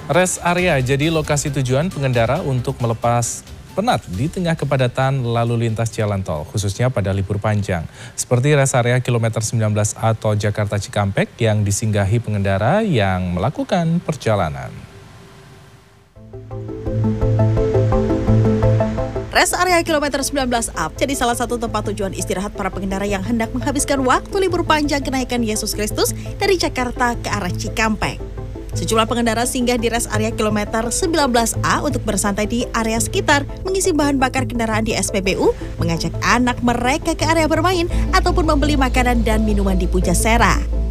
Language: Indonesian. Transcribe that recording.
Rest area jadi lokasi tujuan pengendara untuk melepas penat di tengah kepadatan lalu lintas jalan tol, khususnya pada libur panjang. Seperti rest area kilometer 19A tol Jakarta Cikampek yang disinggahi pengendara yang melakukan perjalanan. Rest area kilometer 19A jadi salah satu tempat tujuan istirahat para pengendara yang hendak menghabiskan waktu libur panjang kenaikan Yesus Kristus dari Jakarta ke arah Cikampek. Sejumlah pengendara singgah di rest area kilometer 19A untuk bersantai di area sekitar, mengisi bahan bakar kendaraan di SPBU, mengajak anak mereka ke area bermain, ataupun membeli makanan dan minuman di Pujasera.